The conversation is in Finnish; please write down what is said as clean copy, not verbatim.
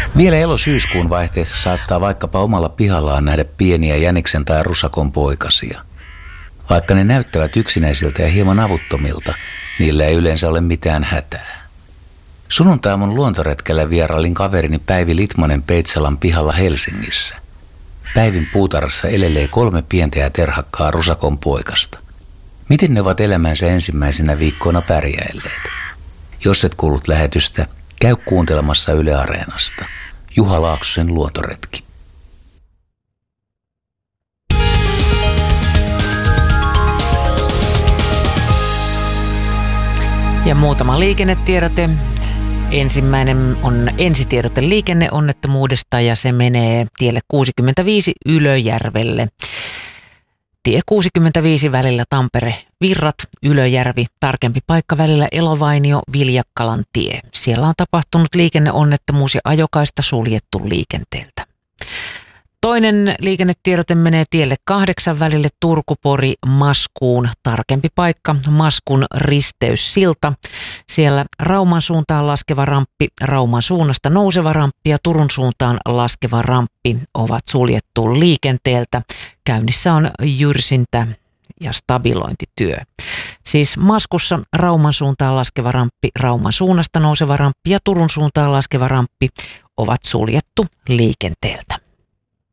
Vielä elo-syyskuun vaihteessa saattaa vaikkapa omalla pihallaan nähdä pieniä jäniksen tai rusakon poikasia. Vaikka ne näyttävät yksinäisiltä ja hieman avuttomilta, niillä ei yleensä ole mitään hätää. Sunnuntaiaamun luontoretkellä vierailin kaverini Päivi Litmanen Peitsalan pihalla Helsingissä. Päivin puutarhassa elelee 3 pientä ja terhakkaa rusakon poikasta. Miten ne ovat elämänsä ensimmäisenä viikkoina pärjäilleet? Jos et kuullut lähetystä, käy kuuntelemassa Yle Areenasta. Juha Laaksosen luontoretki. Ja muutama liikennetiedote. Ensimmäinen on ensitiedote liikenneonnettomuudesta ja se menee tielle 65 Ylöjärvelle. Tie 65 välillä Tampere-Virrat, Ylöjärvi, tarkempi paikka välillä Elovainio-Viljakkalan tie. Siellä on tapahtunut liikenneonnettomuus ja ajokaista suljettu liikenteeltä. Toinen liikennetiedote menee tielle 8 välille Turku-Pori-Maskuun. Tarkempi paikka Maskun risteyssilta. Siellä Rauman suuntaan laskeva ramppi, Rauman suunnasta nouseva ramppi ja Turun suuntaan laskeva ramppi ovat suljettu liikenteeltä. Käynnissä on jyrsintä ja stabilointityö. Siis Maskussa Rauman suuntaan laskeva ramppi, Rauman suunnasta nouseva ramppi ja Turun suuntaan laskeva ramppi ovat suljettu liikenteeltä.